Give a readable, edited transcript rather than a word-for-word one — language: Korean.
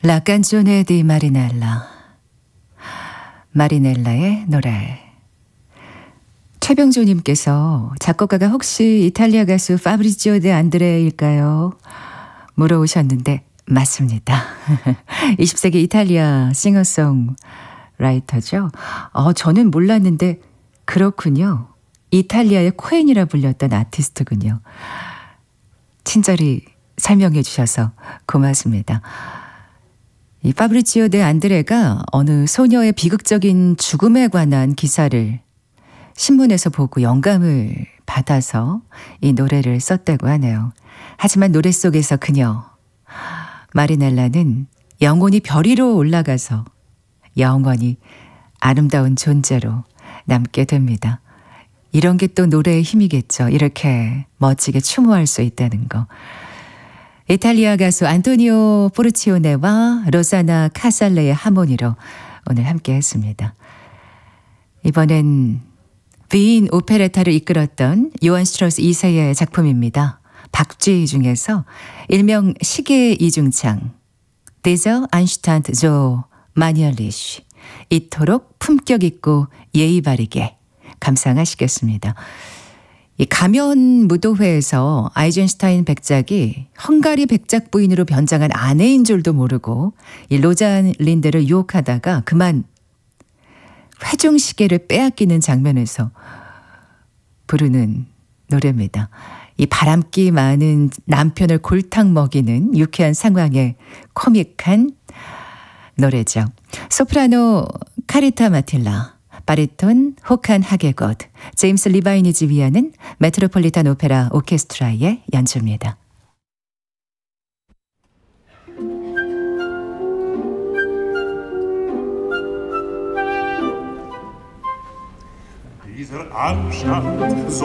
La canzone di Marinella. 마리넬라의 노래. 최병조님께서 작곡가가 혹시 이탈리아 가수 파브리지오 데 안드레일까요? 물어오셨는데 맞습니다. 20세기 이탈리아 싱어송라이터죠. 저는 몰랐는데 그렇군요. 이탈리아의 코엔이라 불렸던 아티스트군요. 친절히 설명해 주셔서 고맙습니다. 이 파브리지오 데 안드레가 어느 소녀의 비극적인 죽음에 관한 기사를 신문에서 보고 영감을 받아서 이 노래를 썼다고 하네요. 하지만 노래 속에서 그녀 마리넬라는 영혼이 별 위로 올라가서 영원히 아름다운 존재로 남게 됩니다. 이런 게 또 노래의 힘이겠죠. 이렇게 멋지게 추모할 수 있다는 거. 이탈리아 가수 안토니오 포르치오네와 로사나 카살레의 하모니로 오늘 함께 했습니다. 이번엔 빈 오페레타를 이끌었던 요한 슈트라우스 2세의 작품입니다. 박쥐 중에서 일명 시계 이중창 데저 안슈탄트 조 마니얼리쉬 이토록 품격 있고 예의 바르게 감상하시겠습니다. 이 가면 무도회에서 아이젠슈타인 백작이 헝가리 백작 부인으로 변장한 아내인 줄도 모르고 이 로잘린드를 유혹하다가 그만 회중시계를 빼앗기는 장면에서 부르는 노래입니다. 이 바람기 많은 남편을 골탕 먹이는 유쾌한 상황에 코믹한 노래죠. 소프라노 카리타 마틸라, 바리톤 호칸 하게곳, 제임스 리바인이 지휘하는 메트로폴리탄 오페라 오케스트라의 연주입니다. Dieser Anstand